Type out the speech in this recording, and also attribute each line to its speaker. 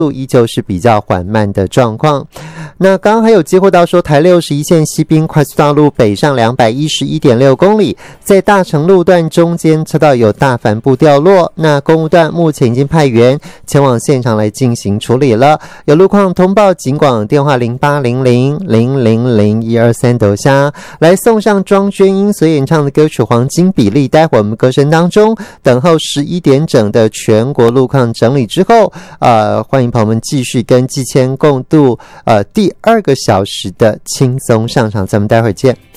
Speaker 1: 路依旧是比较缓慢的状况。那刚刚还有接获到说，台61线西滨快速道路北上 211.6 公里，在大成路段中间车道有大帆布掉落，那公务段目前已经派员前往现场来进行处理了。有路况通报警广电话0800000123斗下来送上庄娟英所演唱的歌曲《黄金比例》。待会我们歌声当中等候11点整的全国路况整理之后，欢迎朋友们继续跟季谦共度第2个小时的轻松上场，咱们待会儿见。